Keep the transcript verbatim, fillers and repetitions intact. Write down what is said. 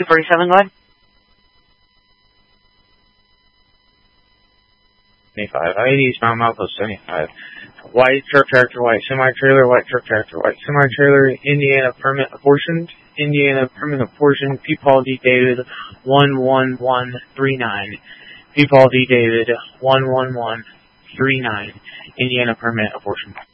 two forty-seven, go ahead. seventy-five. I eighty East Mountain Outpost seventy-five. White truck tractor, white semi-trailer, white truck tractor, white semi-trailer, Indiana permit apportioned, Indiana permit apportioned, P. Paul D. David, one one one three nine. P. Paul D. David, one one one three nine. Indiana permit apportioned.